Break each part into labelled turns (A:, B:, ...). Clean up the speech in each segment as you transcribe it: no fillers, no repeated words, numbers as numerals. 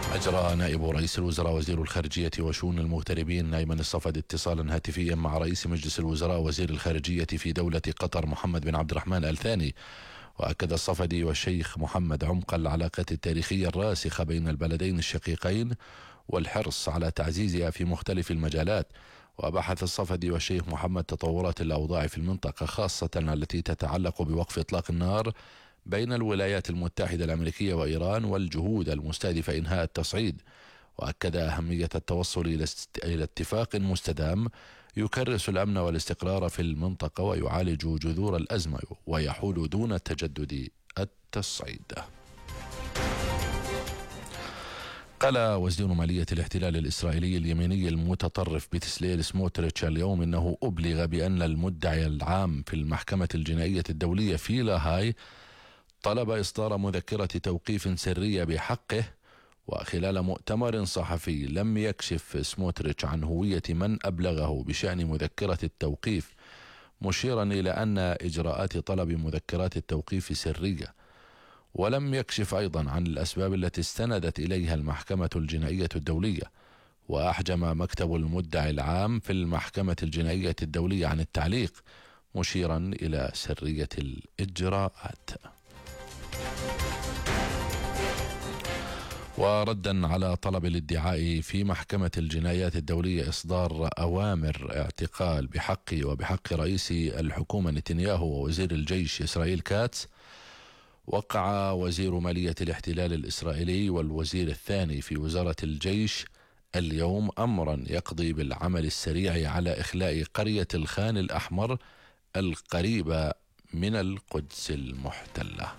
A: أجرى نائب رئيس الوزراء وزير الخارجية وشؤون المغتربين أيمن الصفدي اتصالا هاتفيا مع رئيس مجلس الوزراء وزير الخارجية في دولة قطر محمد بن عبد الرحمن آل ثاني. وأكد الصفدي والشيخ محمد عمق العلاقات التاريخية الراسخة بين البلدين الشقيقين والحرص على تعزيزها في مختلف المجالات. وبحث الصفدي والشيخ محمد تطورات الأوضاع في المنطقة خاصة التي تتعلق بوقف إطلاق النار بين الولايات المتحدة الأمريكية وإيران والجهود المستهدفة إنهاء التصعيد. وأكد أهمية التوصل إلى اتفاق مستدام يكرس الأمن والاستقرار في المنطقة ويعالج جذور الأزمة ويحول دون تجدد التصعيد. قال وزير مالية الاحتلال الإسرائيلي اليميني المتطرف بتسليل سموتريتش اليوم إنه أبلغ بأن المدعي العام في المحكمة الجنائية الدولية في لاهاي طلب إصدار مذكرة توقيف سرية بحقه. وخلال مؤتمر صحفي لم يكشف سموتريتش عن هوية من أبلغه بشأن مذكرة التوقيف، مشيرا إلى أن إجراءات طلب مذكرات التوقيف سرية. ولم يكشف أيضا عن الأسباب التي استندت إليها المحكمة الجنائية الدولية. وأحجم مكتب المدعي العام في المحكمة الجنائية الدولية عن التعليق، مشيرا إلى سرية الإجراءات. وردا على طلب الادعاء في محكمة الجنايات الدولية إصدار أوامر اعتقال بحقي وبحق رئيس الحكومة نتنياهو ووزير الجيش إسرائيل كاتس، وقع وزير مالية الاحتلال الإسرائيلي والوزير الثاني في وزارة الجيش اليوم أمرا يقضي بالعمل السريع على إخلاء قرية الخان الأحمر القريبة من القدس المحتلة.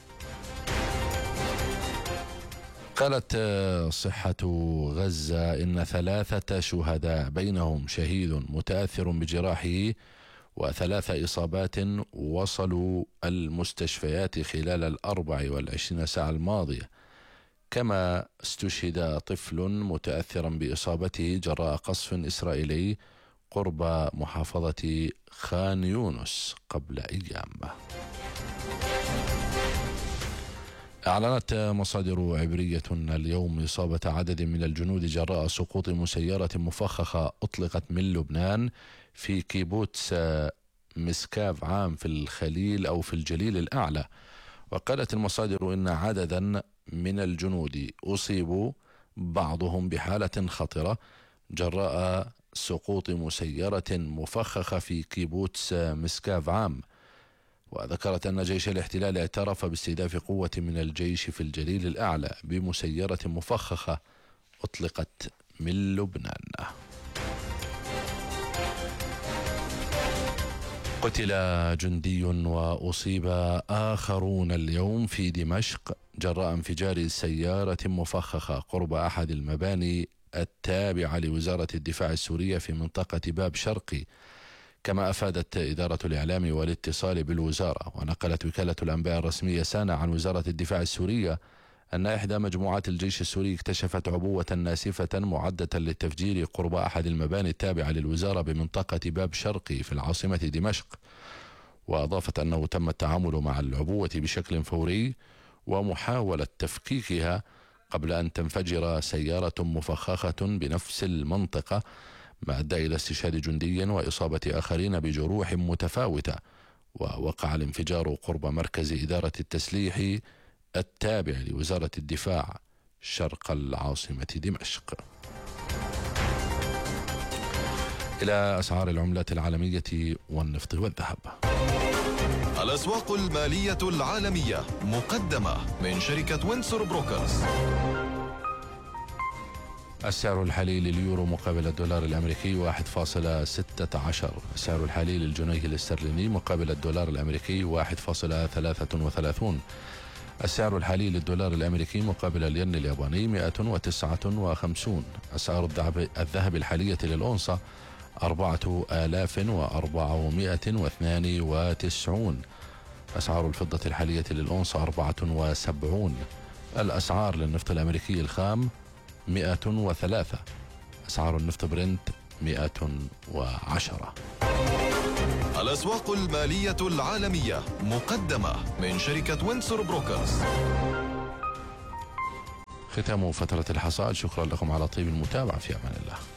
A: قالت صحة غزة إن 3 شهداء بينهم شهيد متأثر بجراحه و3 إصابات وصلوا المستشفيات خلال 24 ساعة الماضية. كما استشهد طفل متأثرا بإصابته جراء قصف إسرائيلي قرب محافظة خان يونس قبل أيام. أعلنت مصادر عبرية اليوم إصابة عدد من الجنود جراء سقوط مسيرة مفخخة أطلقت من لبنان في كيبوتس مسكاف عام في الخليل أو في الجليل الأعلى. وقالت المصادر إن عددا من الجنود أصيبوا بعضهم بحالة خطرة جراء سقوط مسيرة مفخخة في كيبوتس مسكاف عام. وذكرت أن جيش الاحتلال اعترف باستهداف قوة من الجيش في الجليل الأعلى بمسيرة مفخخة أطلقت من لبنان. قتل جندي وأصيب آخرون اليوم في دمشق جراء انفجار سيارة مفخخة قرب أحد المباني التابعة لوزارة الدفاع السورية في منطقة باب شرقي. كما أفادت إدارة الإعلام والاتصال بالوزارة ونقلت وكالة الأنباء الرسمية سانا عن وزارة الدفاع السورية أن إحدى مجموعات الجيش السوري اكتشفت عبوة ناسفة معدة للتفجير قرب أحد المباني التابعة للوزارة بمنطقة باب شرقي في العاصمة دمشق. وأضافت أنه تم التعامل مع العبوة بشكل فوري ومحاولة تفكيكها قبل أن تنفجر سيارة مفخخة بنفس المنطقة، ما أدى إلى استشهاد جندي وإصابة آخرين بجروح متفاوتة. ووقع الانفجار قرب مركز إدارة التسليح التابع لوزارة الدفاع شرق العاصمة دمشق. إلى أسعار العملات العالمية والنفط والذهب.
B: الأسواق المالية العالمية مقدمة من شركة وينسور بروكرز.
A: السعر الحالي لليورو مقابل الدولار الأمريكي 1.16. السعر الحالي للجنيه الاسترليني مقابل الدولار الأمريكي 1.33. السعر الحالي للدولار الأمريكي مقابل الين الياباني 159. أسعار الذهب الحالية للأونصة 4492. أسعار الفضة الحالية للأونصة 74. الأسعار للنفط الأمريكي الخام 103. أسعار النفط برنت 110.
B: الأسواق المالية العالمية مقدمة من شركة وينسور بروكرز.
A: ختام فترة الحصاد. شكرا لكم على طيب المتابعة. في أمان الله.